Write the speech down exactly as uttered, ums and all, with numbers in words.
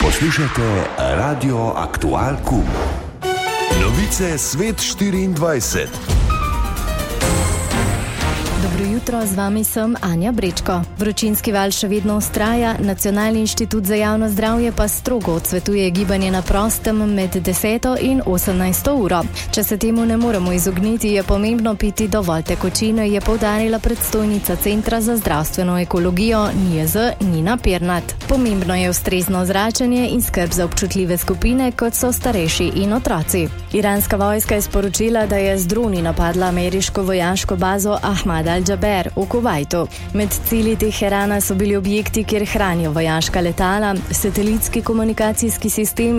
Poslušajte Radio Aktual Kum. Novice Svet štiriindvajset. Dobro jutro, z vami sem Anja Brečko. Vročinski val še vedno vztraja, Nacionalni inštitut za javno zdravje pa strogo odsvetuje gibanje na prostem med deseto in osemnajsto uro. Če se temu ne moremo izogniti, je pomembno piti dovolj tekočine, je poudarila predstojnica Centra za zdravstveno ekologijo N I Z Nina Pirnat. Pomembno je ustrezno zračenje in skrb za občutljive skupine, kot so starejši in otroci. Iranska vojska je sporočila, da je z droni napadla ameriško vojaško bazo Ahmad Al-Jaber v Kuvajtu. Med cilji Teherana so bili objekti, kjer hranijo vojaška letala, satelitski komunikacijski sistemi